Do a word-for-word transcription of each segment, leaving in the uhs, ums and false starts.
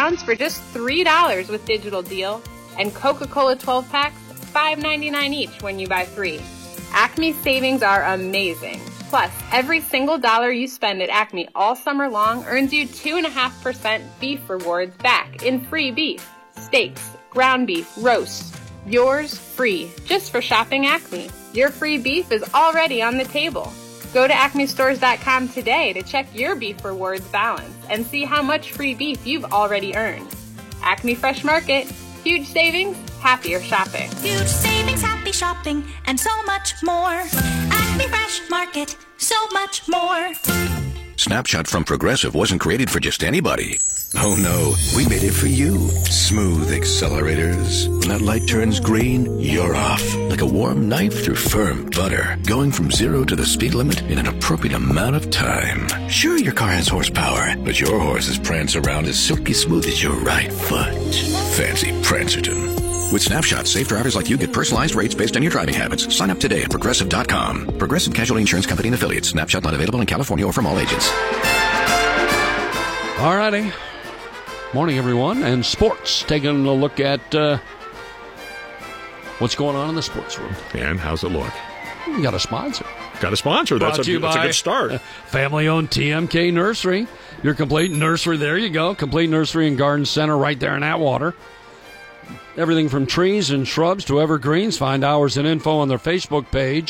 ounce for just three dollars with digital deal, and Coca-Cola twelve packs, five ninety-nine each when you buy three. Acme savings are amazing. Plus, every single dollar you spend at Acme all summer long earns you two point five percent beef rewards back in free beef, steaks, ground beef, roasts. Yours free, just for shopping Acme. Your free beef is already on the table. Go to acme stores dot com today to check your beef rewards balance and see how much free beef you've already earned. Acme Fresh Market. Huge savings, happier shopping. Huge savings, happy shopping, and so much more. Acme Fresh Market, so much more. Snapshot from Progressive wasn't created for just anybody. Oh no, we made it for you. Smooth accelerators. When that light turns green, you're off. Like a warm knife through firm butter. Going from zero to the speed limit in an appropriate amount of time. Sure, your car has horsepower, but your horses prance around as silky smooth as your right foot. Fancy Prancerton. With Snapshot, safe drivers like you get personalized rates based on your driving habits. Sign up today at Progressive dot com. Progressive Casualty Insurance Company and Affiliates. Snapshot not available in California or from all agents. All righty. Morning, everyone. And sports. Taking a look at uh, what's going on in the sports world. And how's it look? We got a sponsor. Got a sponsor. That's, a, that's a good start. Family-owned T M K Nursery. Your complete nursery. There you go. Complete nursery and garden center right there in Atwater. Everything from trees and shrubs to evergreens. Find hours and info on their Facebook page.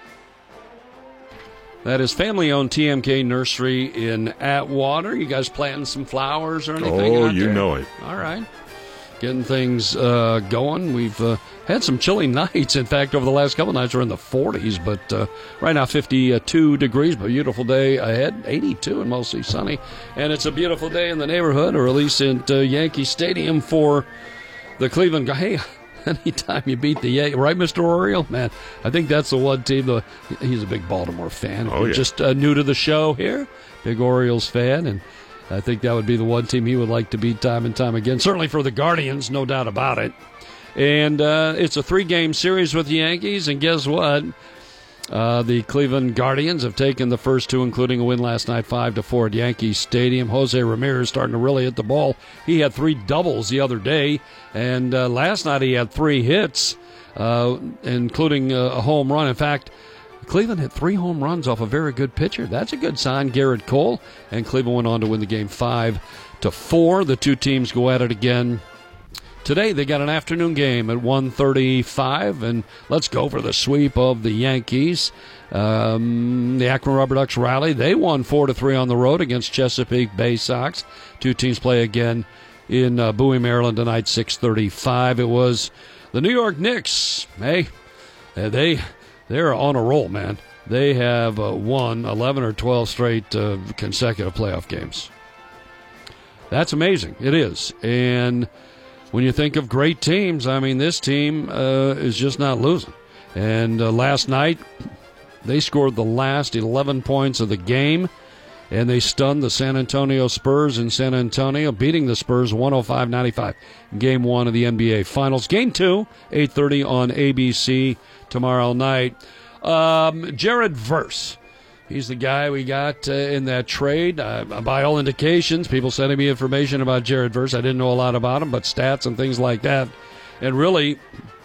That is family-owned T M K Nursery in Atwater. You guys planting some flowers or anything? Oh, out you there? know it. All right. Getting things uh, going. We've uh, had some chilly nights. In fact, over the last couple of nights, we're in the forties. But uh, right now, fifty-two degrees. But beautiful day ahead. eighty-two and mostly sunny. And it's a beautiful day in the neighborhood, or at least at uh, Yankee Stadium for the Cleveland. Hey, anytime you beat the Yankees, right, Mister Oriole? Man, I think that's the one team. The, he's a big Baltimore fan. Oh, yeah. Just uh, new to the show here. Big Orioles fan. And I think that would be the one team he would like to beat time and time again. Certainly for the Guardians, no doubt about it. And uh, it's a three-game series with the Yankees. And guess what? Uh, the Cleveland Guardians have taken the first two, including a win last night, five to four at Yankee Stadium. Jose Ramirez starting to really hit the ball. He had three doubles the other day, and uh, last night he had three hits, uh, including a, a home run. In fact, Cleveland hit three home runs off a very good pitcher. That's a good sign, Garrett Cole. And Cleveland went on to win the game five to four. The two teams go at it again today. They got an afternoon game at one thirty-five, and let's go for the sweep of the Yankees. Um, the Akron Rubber Ducks rally. They won four to three on the road against Chesapeake Bay Sox. Two teams play again in uh, Bowie, Maryland tonight, six thirty-five. It was the New York Knicks. Hey, they they're on a roll, man. They have uh, won eleven or twelve straight uh, consecutive playoff games. That's amazing. It is, and when you think of great teams, I mean, this team uh, is just not losing. And uh, last night, they scored the last eleven points of the game, and they stunned the San Antonio Spurs in San Antonio, beating the Spurs one oh five ninety-five. Game one of the N B A Finals. Game two, eight thirty on A B C tomorrow night. Um, Jared Verse. He's the guy we got uh, in that trade. Uh, by all indications, people sending me information about Jared Verse. I didn't know a lot about him, but stats and things like that. And really,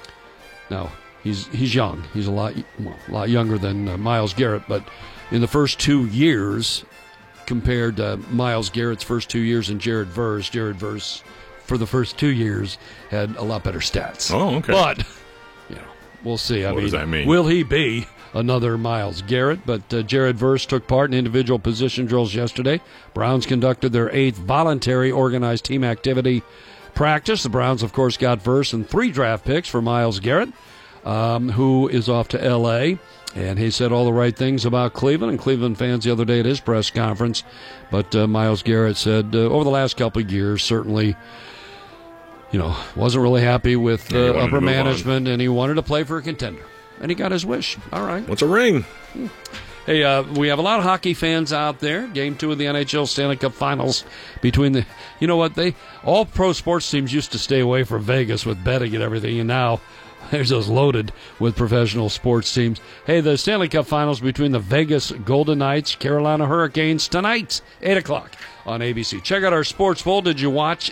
no, he's he's young. He's a lot well, a lot younger than uh, Myles Garrett. But in the first two years, compared to Myles Garrett's first two years and Jared Verse, Jared Verse for the first two years had a lot better stats. Oh, okay. But you know, we'll see. I what mean, does that mean? Will he be another Myles Garrett? But uh, Jared Verse took part in individual position drills yesterday. Browns conducted their eighth voluntary organized team activity practice. The Browns, of course, got Verse and three draft picks for Myles Garrett, um, who is off to L A, and he said all the right things about Cleveland and Cleveland fans the other day at his press conference. But uh, Myles Garrett said uh, over the last couple of years, certainly, you know, wasn't really happy with uh, upper management, and he wanted to play for a contender. And he got his wish. All right. What's a ring? Hey, uh, we have a lot of hockey fans out there. Game two of the N H L Stanley Cup Finals between the... You know what? They all pro sports teams used to stay away from Vegas with betting and everything, and now there's those loaded with professional sports teams. Hey, the Stanley Cup Finals between the Vegas Golden Knights, Carolina Hurricanes, tonight, eight o'clock on A B C. Check out our sports poll. Did you watch